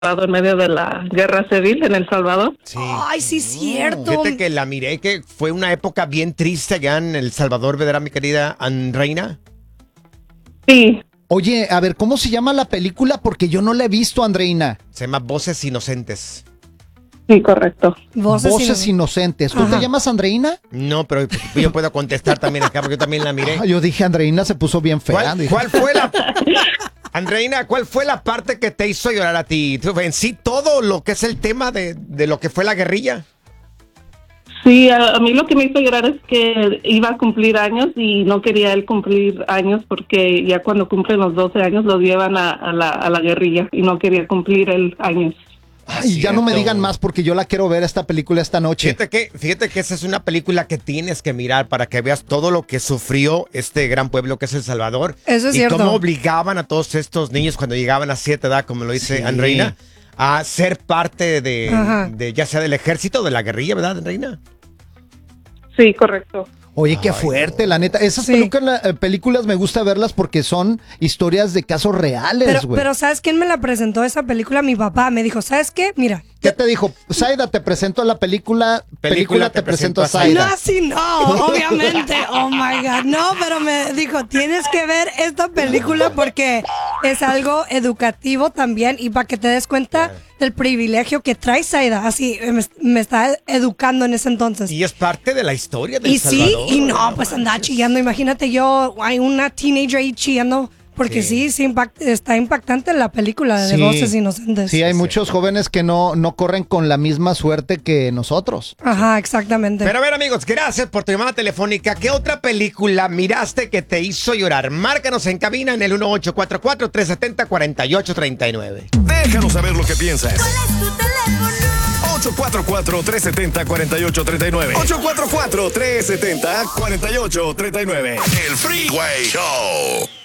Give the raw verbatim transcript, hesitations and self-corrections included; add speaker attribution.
Speaker 1: en medio de la guerra civil en El Salvador.
Speaker 2: Sí.
Speaker 3: Ay, sí, es cierto.
Speaker 2: Fíjate que la miré, que fue una época bien triste allá en El Salvador, ¿verdad, mi querida Andreina?
Speaker 1: Sí.
Speaker 4: Oye, a ver, ¿cómo se llama la película? Porque yo no la he visto, Andreina.
Speaker 2: Se llama Voces Inocentes.
Speaker 1: Sí, correcto.
Speaker 3: Voces,
Speaker 4: Voces Inocentes. ¿Tú
Speaker 3: Ajá.
Speaker 4: te llamas Andreina?
Speaker 2: No, pero yo puedo contestar también acá porque yo también la miré.
Speaker 4: Ah, yo dije, Andreina se puso bien fea.
Speaker 2: ¿Cuál,
Speaker 4: Dije,
Speaker 2: cuál fue la... Andreina, ¿cuál fue la parte que te hizo llorar a ti? En sí, todo lo que es el tema de, de lo que fue la guerrilla.
Speaker 1: Sí, a, a mí lo que me hizo llorar es que iba a cumplir años y no quería él cumplir años porque ya cuando cumplen los doce años los llevan a, a, la, a la guerrilla y no quería cumplir el años.
Speaker 4: Ay, ya no me digan más porque yo la quiero ver esta película esta noche.
Speaker 2: Fíjate que, fíjate que esa es una película que tienes que mirar para que veas todo lo que sufrió este gran pueblo que es El Salvador.
Speaker 3: Eso es
Speaker 2: y
Speaker 3: cierto.
Speaker 2: cómo obligaban a todos estos niños cuando llegaban a cierta edad, como lo dice
Speaker 4: Sí.
Speaker 2: Andreina, a ser parte de,
Speaker 3: Ajá.
Speaker 2: de ya sea del ejército o de la guerrilla, ¿verdad, Andreina?
Speaker 1: Sí, correcto.
Speaker 4: Oye, qué
Speaker 2: Ay,
Speaker 4: fuerte, la neta. Esas
Speaker 3: Sí.
Speaker 4: películas, eh, películas me gusta verlas porque son historias de casos reales,
Speaker 3: Pero,
Speaker 4: güey.
Speaker 3: pero ¿sabes quién me la presentó esa película? Mi papá me dijo, ¿sabes qué? Mira.
Speaker 4: ¿Qué te dijo? Zaida, te presento la película. Película, te, presento a
Speaker 3: No,
Speaker 4: Zaida.
Speaker 3: así no, obviamente. Oh my God. No, pero me dijo, tienes que ver esta película porque es algo educativo también y para que te des cuenta del privilegio que trae Zaida. Así me, me está educando en ese entonces.
Speaker 2: Y es parte de la historia del
Speaker 3: Y sí,
Speaker 2: Salvador.
Speaker 3: y no, pues andaba chillando. Imagínate yo, hay una teenager ahí chillando. Porque sí, sí, impact- está impactante la película de
Speaker 4: Sí.
Speaker 3: Voces Inocentes.
Speaker 4: Sí, hay muchos jóvenes que no, no corren con la misma suerte que nosotros.
Speaker 3: Ajá, exactamente.
Speaker 2: Pero a ver, amigos, gracias por tu llamada telefónica. ¿Qué otra película miraste que te hizo llorar? Márcanos en cabina en el uno ocho cuatro cuatro, tres siete cero, cuatro ocho tres nueve.
Speaker 5: Déjanos saber lo que piensas.
Speaker 6: ¿Cuál es tu teléfono?
Speaker 5: ocho cuatro cuatro, tres siete cero, cuatro ocho tres nueve. ocho cuatro cuatro, tres siete cero, cuatro ocho tres nueve. El Freeway Show.